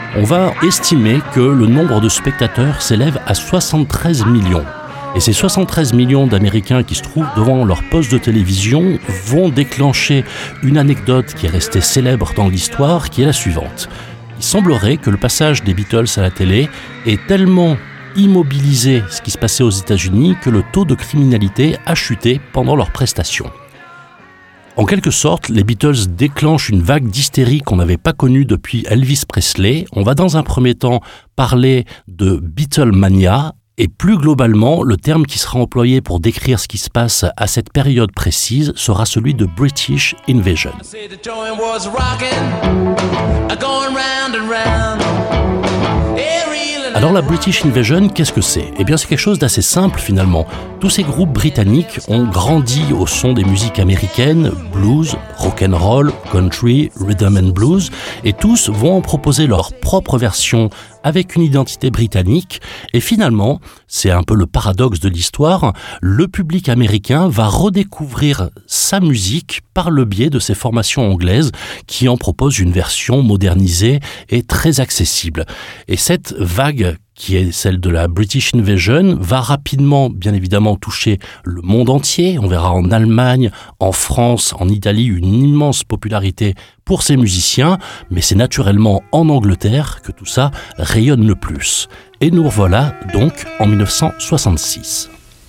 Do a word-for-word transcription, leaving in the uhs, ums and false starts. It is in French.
On va estimer que le nombre de spectateurs s'élève à soixante-treize millions. Et ces soixante-treize millions d'Américains qui se trouvent devant leur poste de télévision vont déclencher une anecdote qui est restée célèbre dans l'histoire, qui est la suivante. Il semblerait que le passage des Beatles à la télé ait tellement immobilisé ce qui se passait aux États-Unis que le taux de criminalité a chuté pendant leurs prestations. En quelque sorte, les Beatles déclenchent une vague d'hystérie qu'on n'avait pas connue depuis Elvis Presley. On va dans un premier temps parler de Beatlemania. Et plus globalement, le terme qui sera employé pour décrire ce qui se passe à cette période précise sera celui de British Invasion. Alors la British Invasion, qu'est-ce que c'est ? Eh bien c'est quelque chose d'assez simple finalement. Tous ces groupes britanniques ont grandi au son des musiques américaines, blues, rock'n'roll, country, rhythm and blues, et tous vont en proposer leur propre version avec une identité britannique. Et finalement, c'est un peu le paradoxe de l'histoire, le public américain va redécouvrir sa musique par le biais de ces formations anglaises qui en proposent une version modernisée et très accessible. Et cette vague qui est celle de la British Invasion, va rapidement, bien évidemment, toucher le monde entier. On verra en Allemagne, en France, en Italie, une immense popularité pour ces musiciens, mais c'est naturellement en Angleterre que tout ça rayonne le plus. Et nous revoilà donc en dix-neuf cent soixante-six.